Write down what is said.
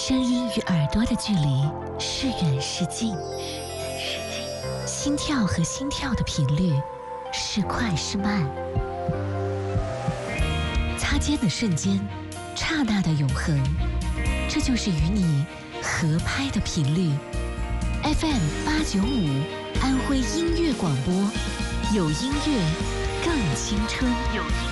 声音与耳朵的距离是远是近，心跳和心跳的频率是快是慢，擦肩的瞬间，刹那的永恒，这就是与你合拍的频率。FM895安徽音乐广播，有音乐更青春。